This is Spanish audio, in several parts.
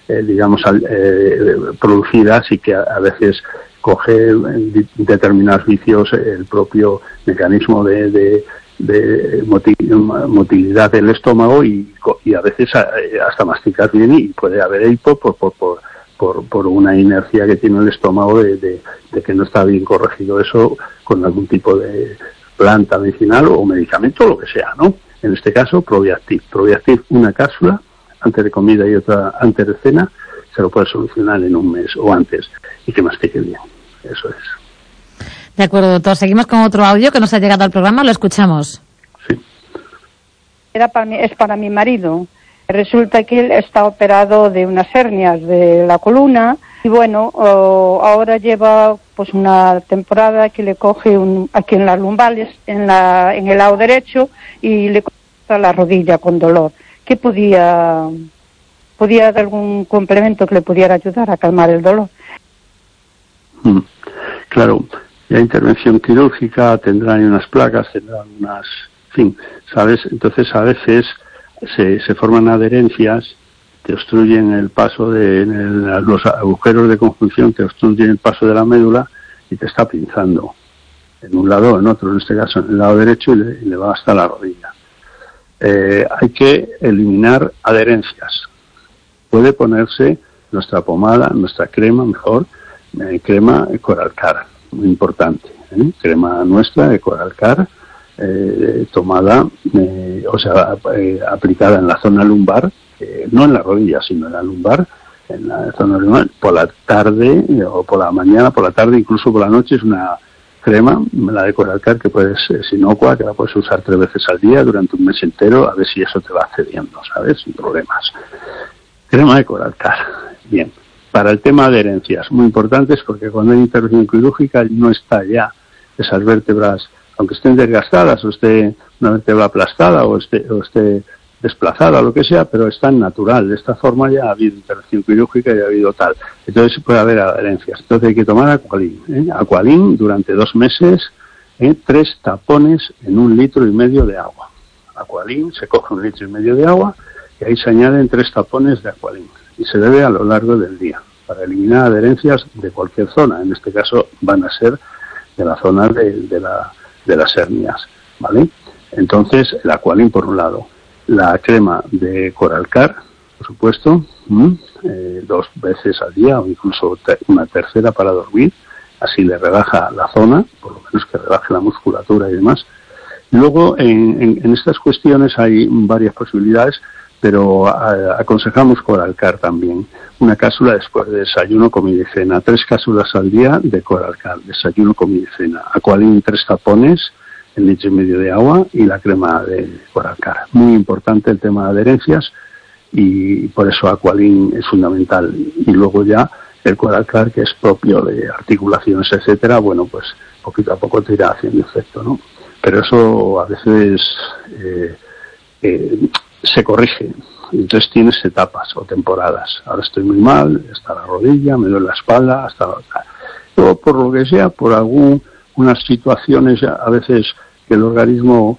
producidas y que a veces coge determinados vicios el propio mecanismo de motilidad del estómago y a veces hasta masticar bien, y puede haber hipo por una inercia que tiene el estómago de que no está bien corregido eso con algún tipo de planta medicinal o medicamento o lo que sea, ¿no? En este caso, Probiactiv, una cápsula antes de comida y otra antes de cena, se lo puede solucionar en un mes o antes, y que mastique bien. Eso es. De acuerdo, doctor. Seguimos con otro audio que nos ha llegado al programa. Lo escuchamos. Sí. Es para mi marido. Resulta que él está operado de unas hernias de la columna y bueno, ahora lleva pues una temporada que le coge aquí en las lumbales, en el lado derecho, y le corta la rodilla con dolor. ¿Qué podía dar algún complemento que le pudiera ayudar a calmar el dolor? Claro, la intervención quirúrgica tendrán unas placas, tendrán unas, en fin, ¿sabes? Entonces a veces se forman adherencias que obstruyen el paso los agujeros de conjunción que obstruyen el paso de la médula y te está pinzando en un lado o en otro, en este caso en el lado derecho, y le va hasta la rodilla. Hay que eliminar adherencias. Puede ponerse nuestra pomada, nuestra crema, mejor, crema Coralcar, muy importante, crema nuestra de Coralcar, tomada, aplicada en la zona lumbar, no en la rodilla, sino en la lumbar, en la zona lumbar, por la tarde o por la mañana, por la tarde, incluso por la noche. Es una crema, la de Coralcar, que es inocua, que la puedes usar 3 veces al día durante un mes entero, a ver si eso te va cediendo, ¿sabes? Sin problemas. Crema de Coralcar. Bien. Para el tema de adherencias, muy importantes, porque cuando hay intervención quirúrgica no está ya esas vértebras, aunque estén desgastadas o esté una vértebra aplastada o esté desplazada o lo que sea, pero está en natural. De esta forma ya ha habido intervención quirúrgica y ha habido tal. Entonces puede haber adherencias. Entonces hay que tomar Aqualin. Aqualin durante 2 meses, 3 tapones en 1,5 litros de agua. Aqualin, se coge 1,5 litros de agua y ahí se añaden 3 tapones de Aqualin. Y se debe a lo largo del día, para eliminar adherencias de cualquier zona. En este caso van a ser de la zona de las hernias, ¿vale? Entonces, el Aqualin por un lado. La crema de Coralcar, por supuesto, 2 veces al día, o incluso una tercera para dormir. Así le relaja la zona, por lo menos que relaje la musculatura y demás. Luego, en estas cuestiones hay varias posibilidades, pero aconsejamos Coralcar también. Una cápsula después de desayuno, comida y cena. 3 cápsulas al día de Coralcar, desayuno, comida y cena. Aqualin 3 tapones en 1,5 litros de agua y la crema de Coralcar. Muy importante el tema de adherencias y por eso Aqualin es fundamental. Y luego ya el Coralcar, que es propio de articulaciones, etcétera, bueno, pues poquito a poco te irá haciendo efecto, ¿no? Pero eso a veces se corrige, entonces tienes etapas o temporadas. Ahora estoy muy mal, hasta la rodilla, me duele la espalda, o por lo que sea, por algunas situaciones a veces que el organismo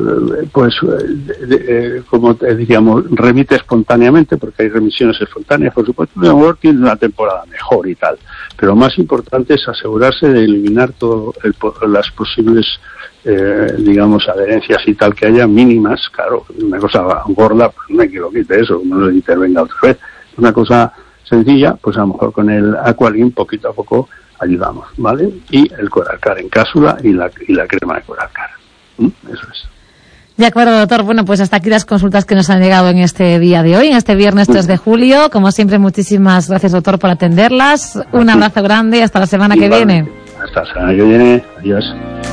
como diríamos, remite espontáneamente, porque hay remisiones espontáneas, por supuesto, a lo mejor tiene una temporada mejor y tal, pero lo más importante es asegurarse de eliminar todas las posibles adherencias y tal que haya, mínimas. Claro, una cosa gorda, pues no hay que lo quite eso, no lo intervenga otra vez. Una cosa sencilla, pues a lo mejor con el Aqualin poquito a poco ayudamos, ¿vale? Y el Coralcar en cápsula y la crema de Coralcar. Eso es. De acuerdo, doctor. Bueno, pues hasta aquí las consultas que nos han llegado en este día de hoy, en este viernes 3 de julio. Como siempre, muchísimas gracias, doctor, por atenderlas. Un abrazo grande y hasta la semana que viene. Hasta la semana que viene. Adiós.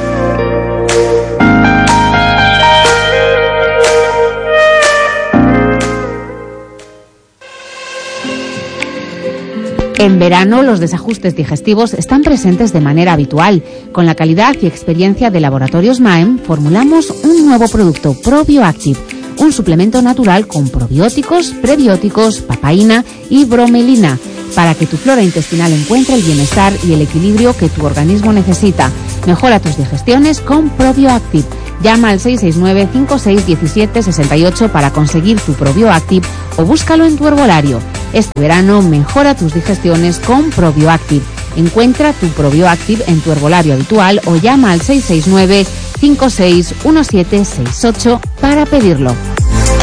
En verano, los desajustes digestivos están presentes de manera habitual. Con la calidad y experiencia de Laboratorios Maem, formulamos un nuevo producto, ProbioActive, un suplemento natural con probióticos, prebióticos, papaína y bromelina, para que tu flora intestinal encuentre el bienestar y el equilibrio que tu organismo necesita. Mejora tus digestiones con ProbioActive. Llama al 669-5617-68 para conseguir tu ProbioActive o búscalo en tu herbolario. Este verano mejora tus digestiones con ProbioActive. Encuentra tu ProbioActive en tu herbolario habitual o llama al 669 561768 para pedirlo.